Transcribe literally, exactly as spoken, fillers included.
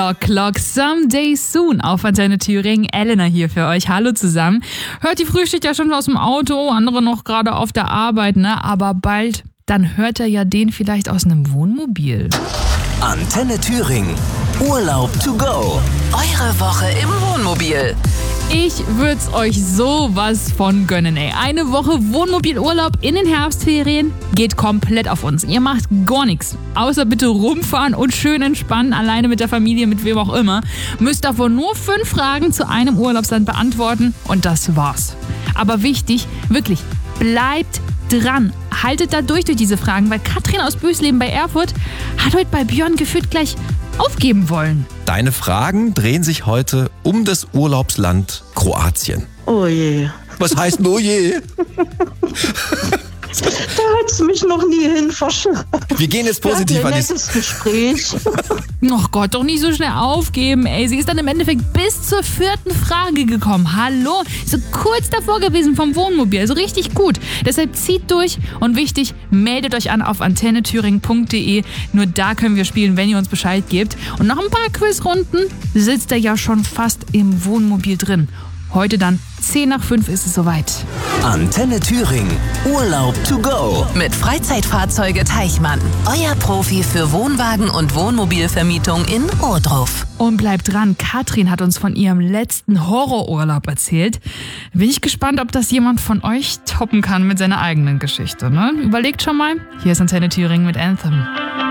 Clock Someday Soon auf Antenne Thüringen. Elena hier für euch. Hallo zusammen. Hört die Frühschicht ja schon aus dem Auto, andere noch gerade auf der Arbeit, ne? Aber bald, dann hört er ja den vielleicht aus einem Wohnmobil. Antenne Thüringen. Urlaub to go. Eure Woche im Wohnmobil. Ich würd's euch sowas von gönnen, ey. Eine Woche Wohnmobilurlaub in den Herbstferien geht komplett auf uns. Ihr macht gar nichts. Außer bitte rumfahren und schön entspannen, alleine mit der Familie, mit wem auch immer. Müsst davon nur fünf Fragen zu einem Urlaubsland beantworten und das war's. Aber wichtig, wirklich, bleibt dran. Haltet da durch durch diese Fragen, weil Katrin aus Bösleben bei Erfurt hat heute bei Björn gefühlt gleich aufgeben wollen. Deine Fragen drehen sich heute um das Urlaubsland Kroatien. Oh je. Was heißt oh je? Da hat's mich noch nie hin verschlagen. Wir gehen jetzt positiv an ein die... nettes Gespräch. Ach Gott, doch nicht so schnell aufgeben, ey. Sie ist dann im Endeffekt bis zur vierten Frage gekommen. Hallo? So kurz davor gewesen vom Wohnmobil. Also richtig gut. Deshalb zieht durch und wichtig, meldet euch an auf antenne thüringen punkt de. Nur da können wir spielen, wenn ihr uns Bescheid gebt. Und nach ein paar Quizrunden sitzt er ja schon fast im Wohnmobil drin. Heute dann zehn nach fünf ist es soweit. Antenne Thüringen. Urlaub to go. Mit Freizeitfahrzeuge Teichmann. Euer Profi für Wohnwagen und Wohnmobilvermietung in Ohrdruf. Und bleibt dran, Katrin hat uns von ihrem letzten Horrorurlaub erzählt. Bin ich gespannt, ob das jemand von euch toppen kann mit seiner eigenen Geschichte, ne? Überlegt schon mal. Hier ist Antenne Thüringen mit Anthem.